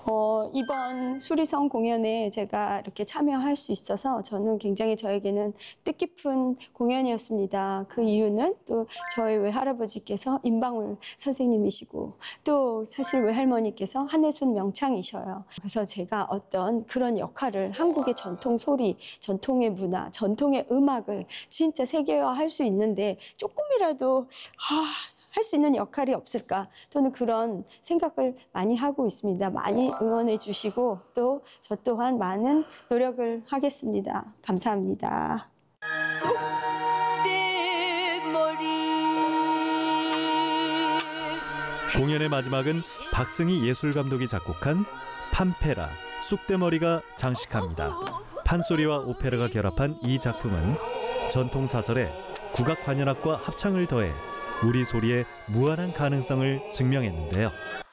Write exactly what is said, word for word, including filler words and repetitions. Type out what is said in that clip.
어, 이번 수리성 공연에 제가 이렇게 참여할 수 있어서 저는 굉장히 저에게는 뜻깊은 공연이었습니다. 그 이유는 또 저희 외할아버지께서 임방울 선생님이시고 또 사실 외할머니께서 한혜순 명창이셔요. 그래서 제가 어떤 그런 역할을 한국의 전통 소리, 전통의 문화, 전통의 음악을 진짜 세계화할 수 있는데 조금이라도 아, 할 수 있는 역할이 없을까 또는 그런 생각을 많이 하고 있습니다. 많이 응원해 주시고 또 저 또한 많은 노력을 하겠습니다. 감사합니다. 공연의 마지막은 박승희 예술감독이 작곡한 판페라, 쑥대머리가 장식합니다. 판소리와 오페라가 결합한 이 작품은 전통사설에 국악관현악과 합창을 더해 우리 소리의 무한한 가능성을 증명했는데요.